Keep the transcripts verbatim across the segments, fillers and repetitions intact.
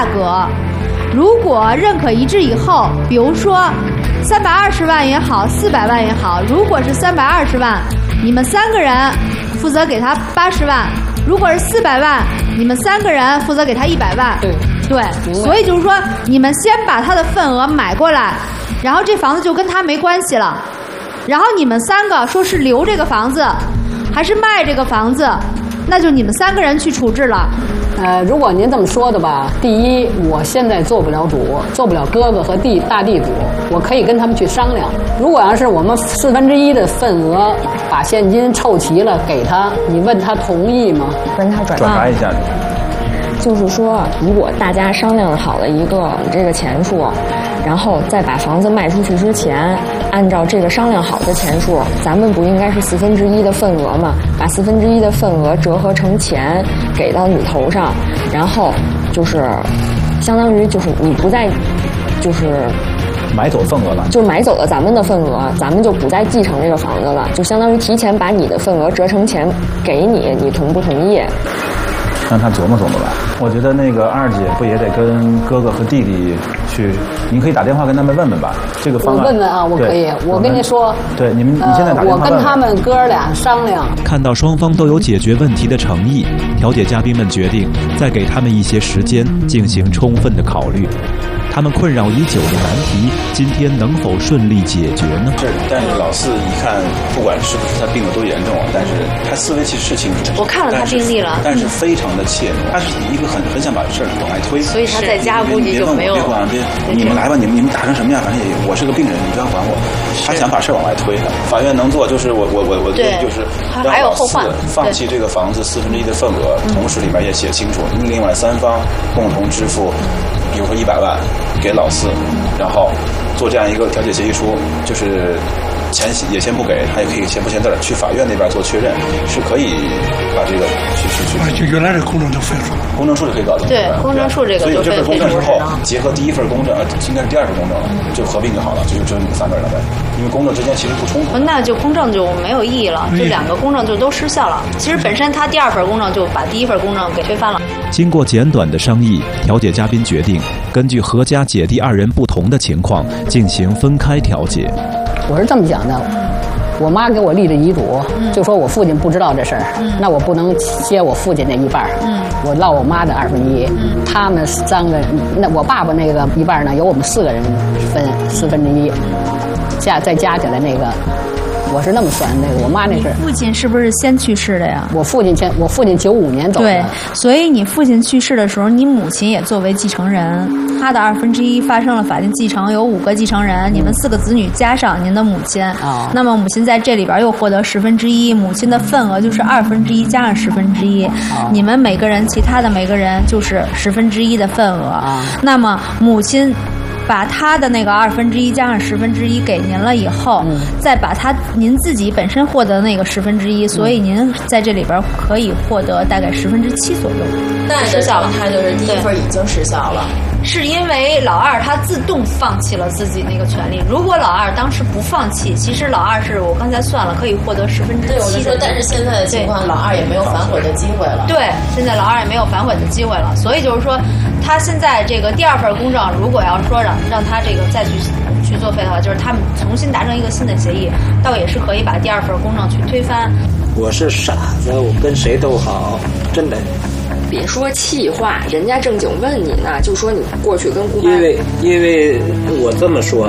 价格，如果认可一致以后，比如说三百二十万也好，四百万也好，如果是三百二十万，你们三个人负责给他八十万；如果是四百万，你们三个人负责给他一百万。 对对，所以就是说，你们先把他的份额买过来，然后这房子就跟他没关系了。然后你们三个说是留这个房子，还是卖这个房子，那就你们三个人去处置了。 呃，如果您这么说的吧，第一，我现在做不了主，做不了哥哥和地大地主，我可以跟他们去商量。如果要是我们四分之一的份额把现金凑齐了给他，你问他同意吗？ 跟他转转达一下。 就是说，如果大家商量好了一个这个钱数，然后再把房子卖出去之前，按照这个商量好的钱数，咱们不应该是四分之一的份额吗？把四分之一的份额折合成钱给到你头上，然后就是相当于就是你不再就是买走份额了， 就买走了咱们的份额，咱们就不再继承这个房子了，就相当于提前把你的份额折成钱给你，你同不同意？ 让他琢磨琢磨吧。我觉得那个二姐不也得跟哥哥和弟弟去，您可以打电话跟他们问问吧。这个方案， 我问问啊，我可以。我跟您说， 对你们，你现在打电话问问。 呃、我跟他们哥俩商量。 看到双方都有解决问题的诚意，调解嘉宾们决定再给他们一些时间进行充分的考虑。他们困扰已久的难题，今天能否顺利解决呢？ 是，但是老四一看，不管是不是他病得多严重，但是他思维其实是清楚的。 我看了他病历了， 但是非常的怯懦，他是一个很很想把事儿往外推。 所以他在家估计就没有。 别管别，你们来吧，你们你们打成什么样，反正也我是个病人，你不要管我。他想把事儿往外推。法院能做就是我我我我对就是还有后患， 放弃这个房子四分之一的份额，同时里面也写清楚，另外三方共同支付。比如说一百万给老四，然后做这样一个调解协议书，就是钱也先不给，他也可以先不签字，去法院那边做确认，是可以把这个去去去。 就原来这公证就废除了， 公证数就可以搞定。 对，公证数这个所以就这份公证之后，结合第一份公证，呃，应该是第二份公证了，就合并就好了，就只有你们三个人了呗。因为公证之间其实不冲突。 那就公证就没有意义了，这两个公证就都失效了。其实本身他第二份公证就把第一份公证给推翻了。 经过简短的商议，调解嘉宾决定根据何家姐弟二人不同的情况进行分开调解。 我是这么讲的，我妈给我立的遗嘱，嗯、就说我父亲不知道这事儿，嗯、那我不能接我父亲那一半，嗯、我落我妈的二分一。嗯、他们三个，那我爸爸那个一半呢，由我们四个人分四分之一，加再加起来那个。我是那么算那个，我妈那是。 父亲是不是先去世的呀？ 我父亲先，我父亲九五年走的。 对，所以你父亲去世的时候，你母亲也作为继承人，他的二分之一发生了法定继承，有五个继承人，嗯、你们四个子女加上您的母亲，哦、那么母亲在这里边又获得十分之一，母亲的份额就是二分之一加上十分之一，哦、你们每个人其他的每个人就是十分之一的份额，哦、那么母亲。把他的那个二分之一加上十分之一给您了以后，嗯、再把他您自己本身获得那个十分之一，所以您在这里边可以获得大概十分之七左右。 那失效了，他就是第一份已经失效了。 是因为老二他自动放弃了自己那个权利。如果老二当时不放弃，其实老二是我刚才算了，可以获得十分之七。 对，我是说，但是现在的情况，老二也没有反悔的机会了。 对，现在老二也没有反悔的机会了，所以就是说，他现在这个第二份公证，如果要说让让他这个再去去作废的话，就是他们重新达成一个新的协议，倒也是可以把第二份公证去推翻。 我是傻子，我跟谁都好，真的。 别说气话，人家正经问你呢，就说你过去跟姑妈。 因为因为我这么说，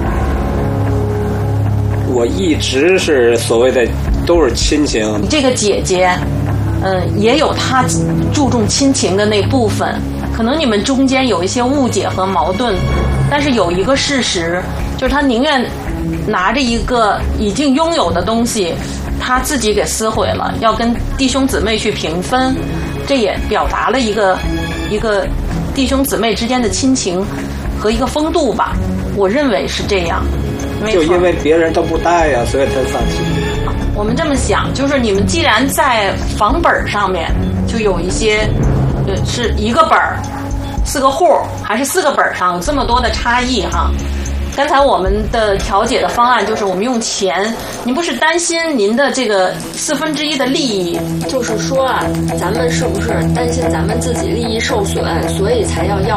我一直是所谓的都是亲情。 你这个姐姐，嗯，也有她注重亲情的那部分，可能你们中间有一些误解和矛盾，但是有一个事实，就是她宁愿拿着一个已经拥有的东西，她自己给撕毁了，要跟弟兄姊妹去平分。这也表达了一个一个弟兄姊妹之间的亲情和一个风度吧，我认为是这样。 就因为别人都不带呀，所以才放弃。 我们这么想，就是你们既然在房本上面就有一些，呃，是一个本儿，四个户，还是四个本上有这么多的差异哈。刚才我们的调解的方案就是我们用钱，您不是担心您的这个四分之一的利益？ 就是说啊，咱们是不是担心咱们自己利益受损，所以才要要